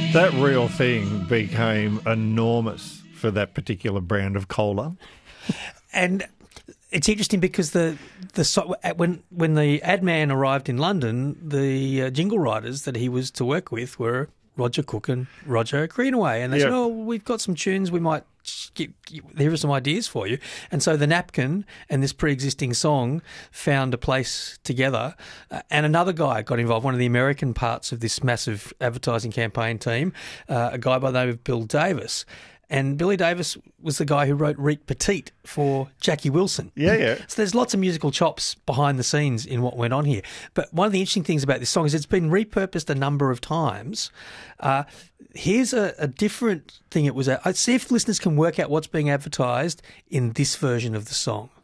That real thing became enormous for that particular brand of cola. And it's interesting because when the ad man arrived in London, the jingle writers that he was to work with were Roger Cook and Roger Greenaway. And they said, we've got some tunes, we might here are some ideas for you. And so the napkin and this pre-existing song found a place together. And another guy got involved, one of the American parts of this massive advertising campaign team, a guy by the name of Bill Davis. And Billy Davis was the guy who wrote Reet Petite for Jackie Wilson. Yeah. So there's lots of musical chops behind the scenes in what went on here. But one of the interesting things about this song is it's been repurposed a number of times. Here's a different thing it was at. I'd see if listeners can work out what's being advertised in this version of the song.